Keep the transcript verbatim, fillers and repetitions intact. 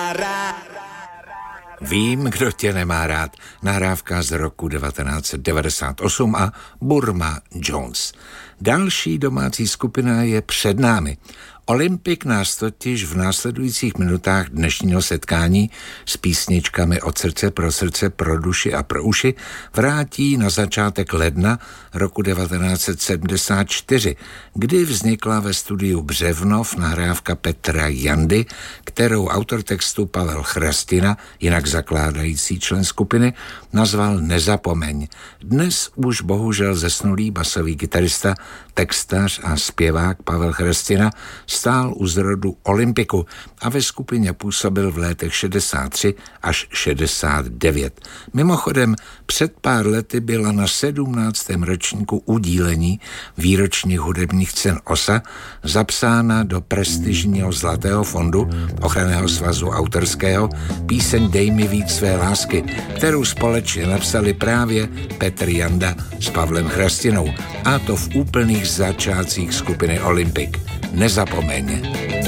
rád. Vím, kdo tě nemá rád. Nahrávka z roku devatenáct set devadesát osm a Burma Jones. Další domácí skupina je před námi. Olympik nás totiž v následujících minutách dnešního setkání s písničkami Od srdce pro srdce, pro duši a pro uši vrátí na začátek ledna roku devatenáct set sedmdesát čtyři, kdy vznikla ve studiu Břevnov nahrávka Petra Jandy, kterou autor textu Pavel Chrastina, jinak zakládající člen skupiny, nazval Nezapomeň. Dnes už bohužel zesnulý basový kytarista, textař a zpěvák Pavel Chrastina stál u zrodu Olympiku a ve skupině působil v letech šedesát tři až šedesát devět. Mimochodem, před pár lety byla na sedmnáctém ročníku udílení výročních hudebních cen O S A zapsána do prestižního Zlatého fondu Ochranného svazu autorského píseň Dej mi víc své lásky, kterou společně napsali právě Petr Janda s Pavlem Chrastinou, a to v úplných začátcích skupiny Olympik. Nezapomeň.